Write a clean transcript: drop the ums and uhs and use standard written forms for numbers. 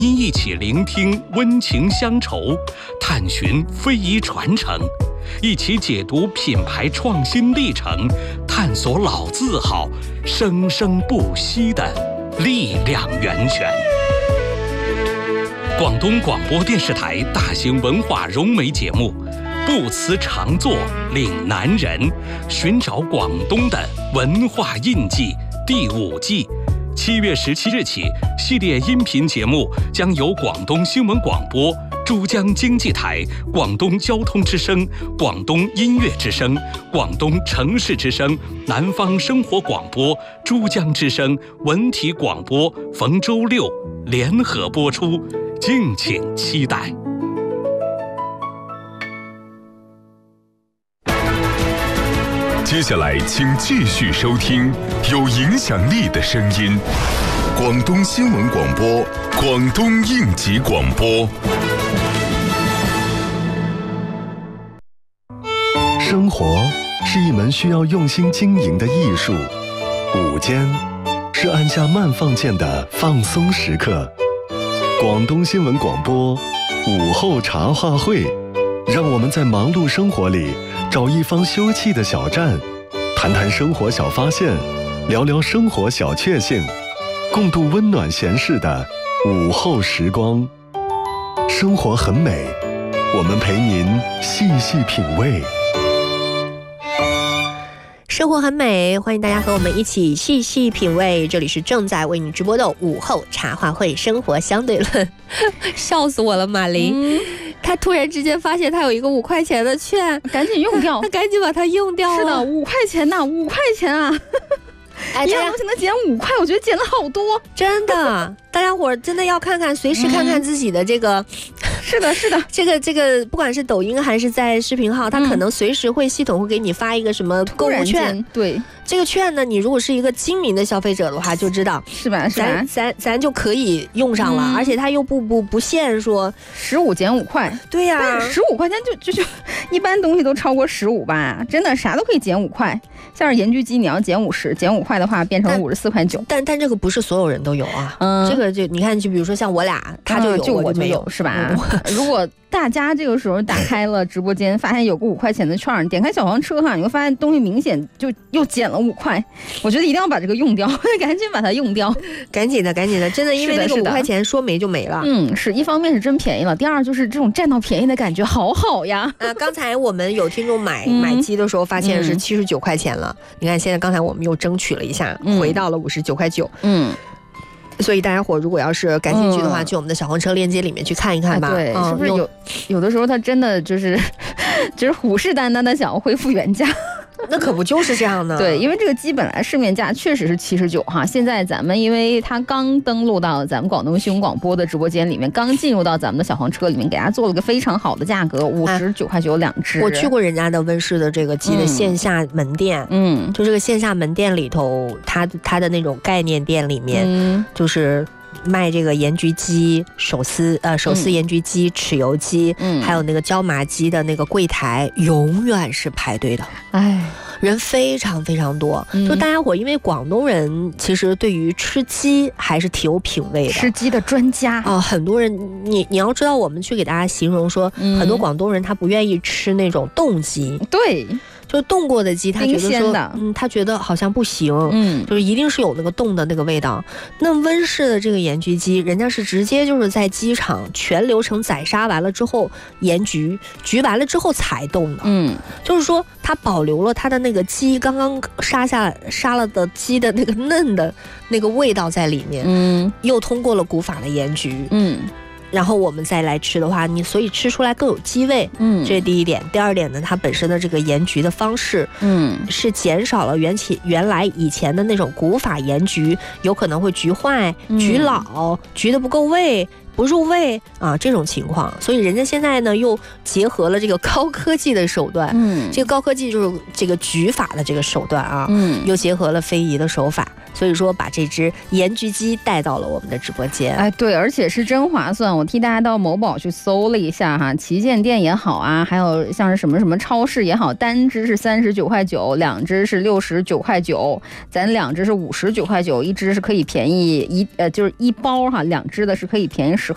因一起聆听温情乡愁，探寻非遗传承，一起解读品牌创新历程，探索老字号生生不息的力量源泉。广东广播电视台大型文化融媒节目《不辞长作岭南人》，寻找广东的文化印记第5季。7月17日起，系列音频节目将由广东新闻广播、珠江经济台、广东交通之声、广东音乐之声、广东城市之声、南方生活广播、珠江之声、文体广播逢周六联合播出，敬请期待。 接下来请继续收听有影响力的声音，广东新闻广播，广东应急广播。 生活是一门需要用心经营的艺术，午间是按下慢放键的放松时刻。广东新闻广播午后茶话会，让我们在忙碌生活里找一方休憩的小站，谈谈生活小发现，聊聊生活小确幸，共度温暖闲适的午后时光。生活很美，我们陪您细细品味。 生活很美，欢迎大家和我们一起细细品味。这里是正在为你直播的午后茶话会生活相对论。笑死我了，马琳。他突然之间发现他有一个5块钱的券， 赶紧用掉， 他赶紧把它用掉了。 是的，5块钱呐，5块钱啊！一样东西能减5块，我觉得减了好多， 真的。大家伙真的要看看，随时看看自己的这个。 是的，是的， 这个，不管是抖音还是在视频号，它可能随时会系统会给你发一个什么购物券。 对，这个券呢，你如果是一个精明的消费者的话，就知道是吧？ 咱就可以用上了，而且它又不限说 15减5块。 对呀， 但是15块钱就一般东西都超过15吧，真的啥都可以减5块。像是盐焗鸡，你要减50，减5块的话变成54块9。 但这个不是所有人都有啊。这个就你看，就比如说像我俩，他就有，我就没有， 是吧？如果大家这个时候打开了直播间，发现有个5块钱的券，点开小黄车哈，你会发现东西明显就又减了5块。我觉得一定要把这个用掉，赶紧把它用掉， 赶紧的，真的，因为那个5块钱说没就没了。 是一方面是真便宜了，第二就是这种占到便宜的感觉好好呀。 刚才我们有听众买鸡的时候，发现是79块钱了。你看现在刚才我们又争取了一下，回到了59块9。所以大家伙如果要是感兴趣的话，去我们的小黄车链接里面去看一看吧。 对，是不是有的时候他真的就是虎视眈眈的想要恢复原价？ 那可不就是这样的。 对，因为这个鸡本来市面价确实是79哈，现在咱们因为它刚登录到咱们广东新闻广播的直播间里面，刚进入到咱们的小黄车里面，给大家做了个非常好的价格，59块92只。 我去过人家的温氏的这个鸡的线下门店，就这个线下门店里头，它的那种概念店里面，就是卖这个盐焗鸡、手撕盐焗鸡、豉油鸡，还有那个椒麻鸡的那个柜台，永远是排队的。人非常非常多，就大家伙，因为广东人其实对于吃鸡还是挺有品味的， 吃鸡的专家啊，很多人你要知道，我们去给大家形容说，很多广东人他不愿意吃那种冻鸡， 对。 就冻过的鸡，他觉得说，他觉得好像不行，就是一定是有那个冻的那个味道。那温氏的这个盐焗鸡，人家是直接就是在机场全流程宰杀完了之后，盐焗完了之后才冻的，就是说它保留了它的那个鸡刚刚杀了的鸡的那个嫩的那个味道在里面，又通过了古法的盐焗，然后我们再来吃的话，你所以吃出来更有鸡味，这是第一点。第二点呢，它本身的这个盐焗的方式，是减少了原来以前的那种古法盐焗有可能会焗坏、焗老、焗得不够味。不入味啊，这种情况，所以人家现在呢又结合了这个高科技的手段，这个高科技就是这个焗法的这个手段啊，又结合了非遗的手法，所以说把这只盐焗鸡带到了我们的直播间。 对，而且是真划算。我替大家到某宝去搜了一下哈，旗舰店也好啊，还有像是什么超市也好，单只是39块9，两只是69块9，咱两只是59块9，一只是可以便宜就是一包哈，两只的是可以便宜